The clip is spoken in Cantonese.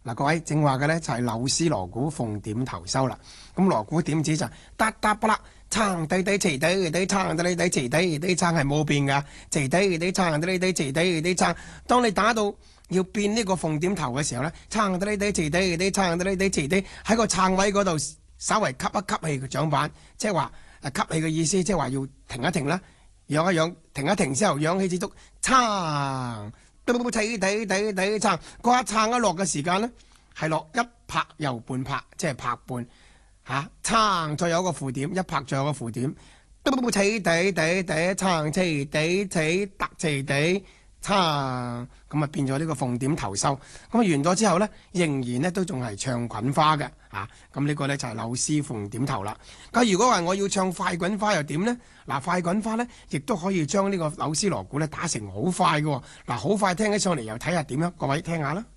嗱，各位正話嘅咧就係柳絲鑼鼓鳳點頭收啦。咁鑼鼓點子就嗒嗒不啦，撐低低齊低低撐低低齊低低撐係冇變㗎，齊低低撐低低齊低低撐。當你打到要變呢個鳳點頭嘅時候咧，撐低低齊低低撐低低齊低喺個撐位嗰度稍為吸一吸氣個掌板，即係話吸氣嘅意思，即係話要停一停啦，揚一揚，停一停之後揚起支竹撐。都睇撐，嗰一撐一落嘅時間呢，係落一拍又半拍，即係拍半嚇撐，再有個符點，一拍再有個符點，都睇撐特地撐，咁啊變咗呢個鳳點頭收。咁完咗之後呢，仍然呢都仲係唱滾花嘅嚇。咁呢個呢就係柳絲鳳點頭啦。咁如果話我要唱快滾花又點呢？嗱，快滾花呢，亦都可以將呢個柳絲鑼鼓呢打成好快嘅喎。嗱，好快聽起上嚟又睇下點樣，各位聽下啦。